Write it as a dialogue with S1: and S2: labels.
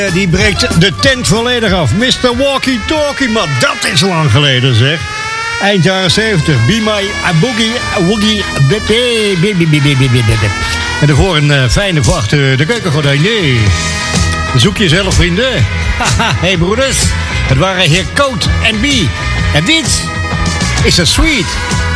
S1: Die breekt de tent volledig af. Mr. Walkie Talkie, maar dat is lang geleden zeg. Eind jaren 70. Be My Boogie Woogie. En daarvoor een fijne vacht. De keukengordijn. Nee. Zoek jezelf vrienden. Hey broeders. Het waren hier Coat en B. En dit is een sweet.